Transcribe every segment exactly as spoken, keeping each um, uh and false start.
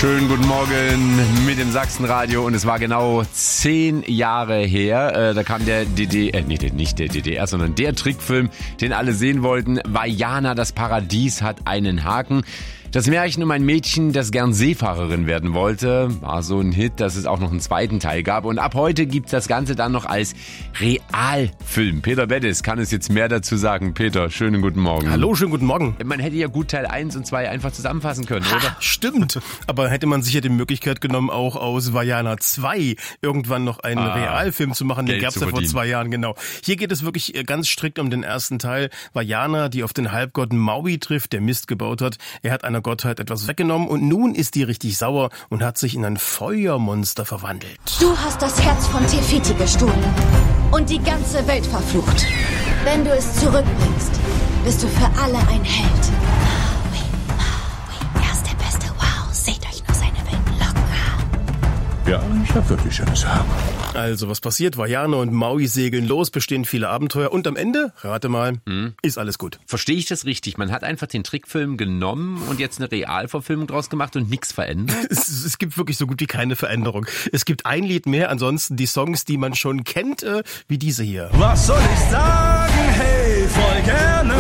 Schönen guten Morgen mit dem Sachsenradio und es war genau zehn Jahre her, äh, da kam der D D R, äh, nee, nicht der D D R, sondern der Trickfilm, den alle sehen wollten, Vaiana, das Paradies hat einen Haken. Das Märchen um ein Mädchen, das gern Seefahrerin werden wollte, war so ein Hit, dass es auch noch einen zweiten Teil gab. Und ab heute gibt's das Ganze dann noch als Realfilm. Peter Bettis kann es jetzt mehr dazu sagen. Peter, schönen guten Morgen. Hallo, schönen guten Morgen. Man hätte ja gut Teil eins und zwei einfach zusammenfassen können, ha, oder? Stimmt, aber hätte man sicher die Möglichkeit genommen, auch aus Vaiana zwei irgendwann noch einen ah, Realfilm zu machen. Den gab's ja vor zwei Jahren, genau. Hier geht es wirklich ganz strikt um den ersten Teil. Vaiana, die auf den Halbgott Maui trifft, der Mist gebaut hat. Er hat einer Gottheit etwas weggenommen und nun ist die richtig sauer und hat sich in ein Feuermonster verwandelt. Du hast das Herz von Te Fiti gestohlen und die ganze Welt verflucht. Wenn du es zurückbringst, bist du für alle ein Held. Maui, Maui, er ist der Beste. Wow, seht euch nur seine wilden Locken an. Ja, ich hab wirklich schönes Haar. Also, was passiert? Vaiana und Maui segeln los, bestehen viele Abenteuer und am Ende, rate mal, hm. ist alles gut. Verstehe ich das richtig? Man hat einfach den Trickfilm genommen und jetzt eine Realverfilmung draus gemacht und nichts verändert? Es, es gibt wirklich so gut wie keine Veränderung. Es gibt ein Lied mehr, ansonsten die Songs, die man schon kennt, äh, wie diese hier. Was soll ich sagen? Hey, voll gerne.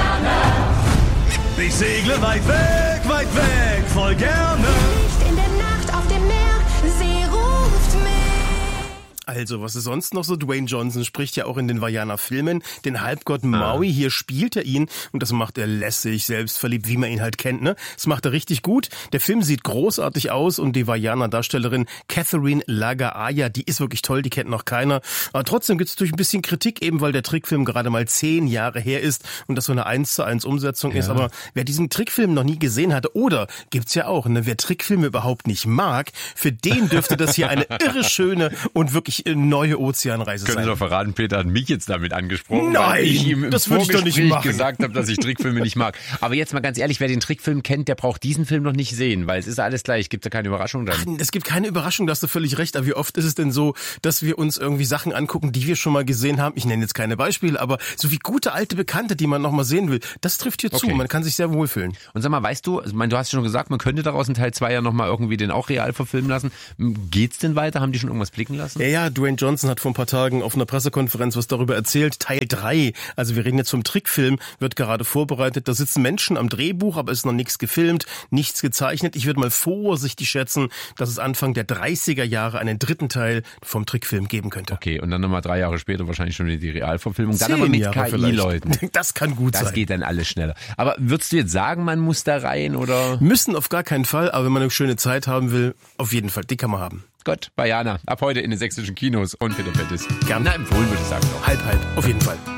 Ich segle weit weg, weit weg, voll gerne. Nicht in der Nacht auf dem Meer, sie ruft mich. Also, was ist sonst noch so? Dwayne Johnson spricht ja auch in den Vaiana-Filmen den Halbgott Maui. Ah. Hier spielt er ihn und das macht er lässig, selbstverliebt, wie man ihn halt kennt, ne? Das macht er richtig gut. Der Film sieht großartig aus und die Vaiana-Darstellerin Catherine Lagaaya, die ist wirklich toll, die kennt noch keiner. Aber trotzdem gibt es natürlich ein bisschen Kritik, eben weil der Trickfilm gerade mal zehn Jahre her ist und das so eine eins zu eins Umsetzung ja. ist. Aber wer diesen Trickfilm noch nie gesehen hatte, oder gibt's ja auch, ne? Wer Trickfilme überhaupt nicht mag, für den dürfte das hier eine irre schöne und wirklich neue Ozeanreise sein. Können Sie doch verraten, Peter hat mich jetzt damit angesprochen, Nein, weil ich ihm im das würde ich doch nicht machen. gesagt habe, dass ich Trickfilme nicht mag. Aber jetzt mal ganz ehrlich, wer den Trickfilm kennt, der braucht diesen Film noch nicht sehen, weil es ist alles gleich. Gibt ja keine Überraschung dann. Ach, es gibt keine Überraschung, da hast du völlig recht. Aber wie oft ist es denn so, dass wir uns irgendwie Sachen angucken, die wir schon mal gesehen haben? Ich nenne jetzt keine Beispiele, aber so wie gute alte Bekannte, die man noch mal sehen will, das trifft hier okay. zu. Man kann sich sehr wohlfühlen. Und sag mal, weißt du, ich meine, du hast schon gesagt, man könnte daraus in Teil zwei ja noch mal irgendwie den auch real verfilmen lassen. Geht's denn weiter? Haben die schon irgendwas blicken lassen? Ja, ja, Dwayne Johnson hat vor ein paar Tagen auf einer Pressekonferenz was darüber erzählt. Teil drei, also wir reden jetzt vom Trickfilm, wird gerade vorbereitet. Da sitzen Menschen am Drehbuch, aber es ist noch nichts gefilmt, nichts gezeichnet. Ich würde mal vorsichtig schätzen, dass es Anfang der dreißiger Jahre einen dritten Teil vom Trickfilm geben könnte. Okay, und dann nochmal drei Jahre später wahrscheinlich schon die Realverfilmung. Dann Zehn aber mit Jahre K I-Leuten. Das kann gut das sein. Das geht dann alles schneller. Aber würdest du jetzt sagen, man muss da rein, oder? Müssen auf gar keinen Fall, aber wenn man eine schöne Zeit haben will, auf jeden Fall, die kann man haben. Gott, Vaiana, ab heute in den sächsischen Kinos und Peter Bettis. Gerne. Na, empfohlen würde ich sagen. Halb, halb, auf jeden Fall.